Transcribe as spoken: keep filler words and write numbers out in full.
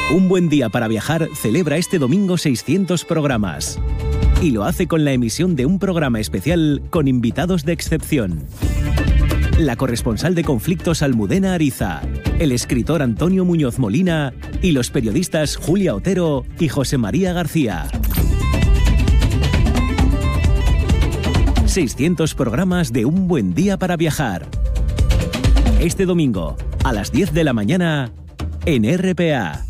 Un buen día para viajar celebra este domingo seiscientos programas. Y lo hace con la emisión de un programa especial con invitados de excepción. La corresponsal de conflictos Almudena Ariza, el escritor Antonio Muñoz Molina y los periodistas Julia Otero y José María García. seiscientos programas de Un buen día para viajar. Este domingo, a las diez de la mañana, en R P A.